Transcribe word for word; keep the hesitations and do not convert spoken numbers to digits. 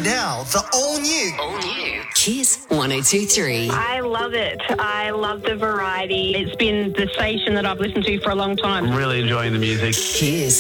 now the all-new... All new. Kiss one oh two point three. I love it. I love the variety. It's been the station that I've listened to for a long time. I'm really enjoying the music. Kiss.